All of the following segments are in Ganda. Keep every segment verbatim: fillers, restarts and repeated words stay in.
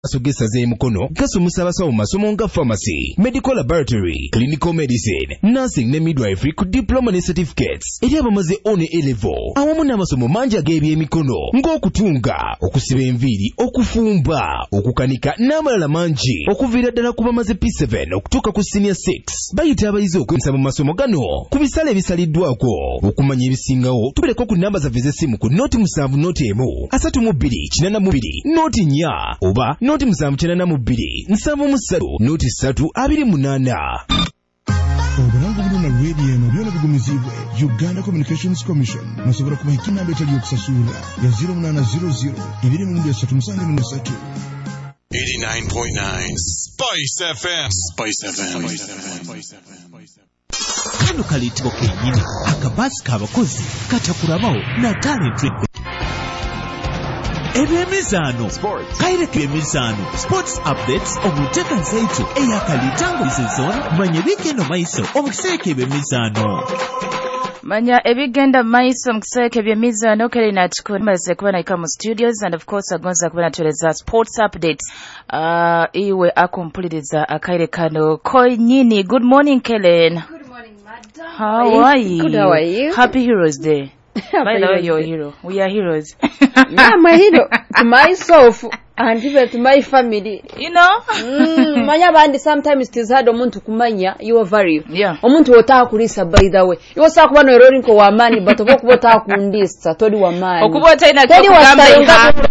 Sugesa ze mukono gasomesa abasawo masomo nga pharmacy, medical laboratory, clinical medicine, nursing ne midwifery ku diploma ne certificates. Eri abamaze one A level awamu n'amasomo mangi ag'ebyemikono ng'okutunga, okusiba enviiri, okufumba, okukanika n'amalala mangi okuviira ddala ku bamaze P seven okutuuka ku senior six. Bayita abayizi okwemisa mu masomo gano ku bisale ebisaliddwako. Okumanya ebisingawo tubereko ku namba zaffe z'essimu ku noti musanvu noti emu asatu mu bbiri kinana mu bbiri noti nnya oba noti musanvu kinana mu bbiri nsanvu mu ssatu noti ssatu abiri munaana. Obulango buluna radio eno byona bigumizibwe Uganda Communications Commission musobola kuba ikinamba etali okusasula ya zero munana zero zero ibiri mu ndesatu musange mu ssatu. eighty-nine point nine Spice F M. Spice F M. Kano kalitibwa kenyini akabasi k'abakozi katakulabawo na talent. Ebyemizano kaireke ebyemizano sports updates omuteka nsaitu eyakalitango season manye bigendo maiso omukiseke ebyemizano Manya ebigenda maiso mukiseke ebyemizano kale natukomaze kuba naika mu studios and of course agonza kuba natueleza sports updates uh, iwe akumpuliriza akaire kano Koinyini. Good morning Kellen. Good morning madam. How are you? Good, how are you? Happy Heroes Day. By the way, you're a hero. We are heroes. I'm a hero to myself and even to my family. You know? Mm, manya bandi sometimes it is hard omuntu kumanya your value. Yeah. Omuntu otaka kulisa by the way. You was talk about no error ko wa mani but okuba otaka kundisa toli wa mani. Okuba ina kugamba.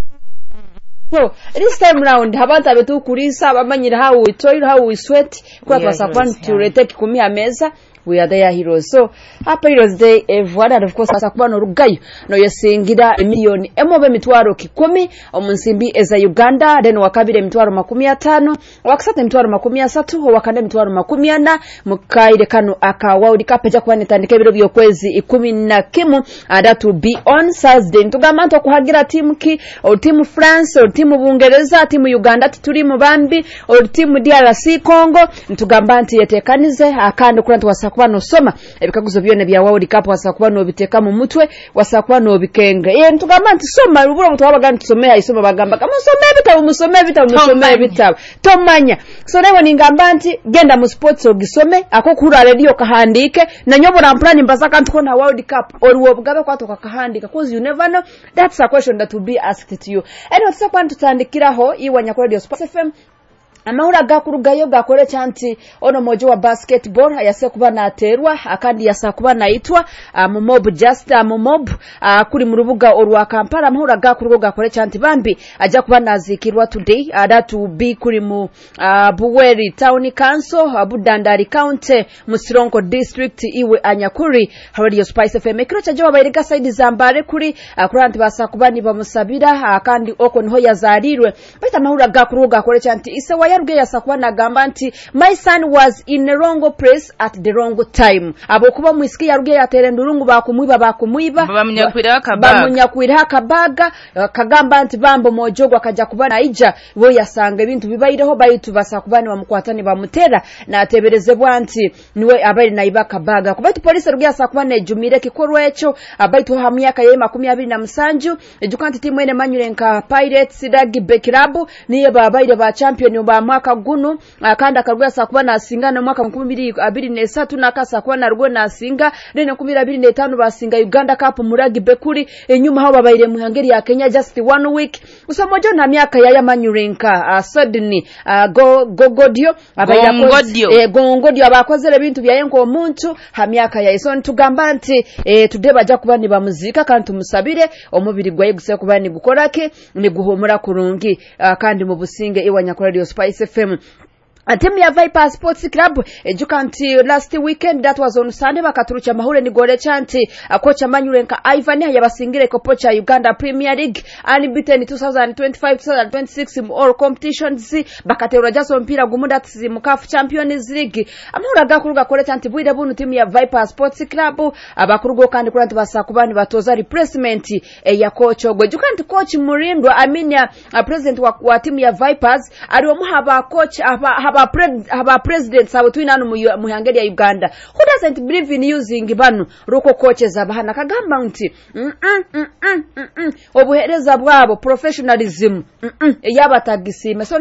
So this time round habanta betu kulisa bamanyira how we toil how we sweat kwa pasapani turete kumi ameza. We are their heroes. So Happy Heroes Day everyone, and of course asakuba no rugayo no yesingira emiliyoni emobe mitwaro kikumi omunsimbi eza Uganda, then wakabire mitwaro makumi atano, wakasate mitwaro makumi asatu, wakande mitwaro makumi ana mukaire kano aka World Cup eja kubanetandika ebiro byokwezi ikumi na kimu, and that will be on Thursday. Ntugamba kuhagira timu ki o timu France o timu Bungereza timu Uganda tuli mu bambi o timu D R C Congo ntugamba nti yetekanize akandi kurantu wasa kuba no soma ebikaguzo byone bya World Cup wasakuba no biteka mu mutwe wasakuba no bikenge e ntugamba nti soma rubura mutwa baganda tusomea isoma bagamba kama some bitabu musome bitabu musome bitabu tomanya so lewo ningamba nti genda mu sports ogisome akokura radio kahandike na nyobora plan mbasaka ntuko na World Cup oliwo bugabe kwatoka kahandika because you never know. That's a question that will be asked to you. Anyway tusakwa ntutandikiraho iwanya ku Radio Sports F M. Amahura gakurugayo gakore chanti ono mojo wa basketball yase kuba naterwa akandi yasa kuba naitwa uh, mu mob just uh, mu mob uh, kuri mu rubuga orwa Kampala. Amahura gakurugo gakore chanti bambi aja kuba nazikirwa today uh, that will be kuri mu uh, Buweri Town Council uh, Budandari County Musironko District iwe Anyakuri. Radio Spice F M kiro chaje babayirika side zambare kuri uh, kuranti basa kuba ni bamusabira uh, kandi oko niho yazarirwe bita amahura gakurugo gakore chanti ise wa yaruge yasakuba nagamba nti my son was in the wrong place at the wrong time. Abo kuba muisiki yaruge yatere ndurungu bakumuiba bakumuiba bamunyakwira akabaga bamunyakwira akabaga kagamba nti bambo mojogo akaja kuba naija bo yasanga ebintu bibayireho bayitu basakubani bamukwatani bamutera na ateberezebwa nti niwe abali naiba akabaga kubati police ruge yasakuba nejumire kikorwa echo abaitu ha myaka ya makumi abiri na musanju ejukanti timu ene Manyulenka Pirates Rugby Club niye babaire ba champion ba mwaka guno akanda karugya sakuba na singana mwaka makumi abiri na esatu nakasa kuba na rugo na singa rene makumi abiri na etano basinga Uganda Cup mu rugby kuri enyuma ho babaire mu Hungary ya Kenya just one week usomojo na myaka ya ya Manyulenka uh, Sydney uh, go gogodio abayakodio eh gongodio abakozere bintu bya yenko omuntu ha myaka ya iso ntugamba nti eh today baja kuba ni bamuzika kandi tumusabire omubiri gwaye guse kuba ni gukorake ni guhomura kurungi uh, kandi mu businge iwanya ku Radio Spice F M. A team ya Viper Sports Club ejukanti last weekend that was on Sunday bakaturucha mahure ni gole chanti kocha Manyulenka Ivan yabasingire ko pocha Uganda Premier League unbeaten twenty twenty-five twenty twenty-six in all competitions bakaterura jaso mpira gumunda mu C A F Champions League. Amahura gakuruga kole chanti bwide bunu team ya Viper Sports Club abakurugo kandi kuranti basakubani batoza replacement e ya coach ogwe jukanti coach Murindwa Aminia uh, president wa, wa team ya Vipers ali omuhaba coach aba haba Pre- haba presidents abo twinano mu Hungary ya Uganda who doesn't believe in using banu ruko coaches abahana kagamba nti mm mm mm mm obuhereza bwabo professionalism mm mm yabatagisime so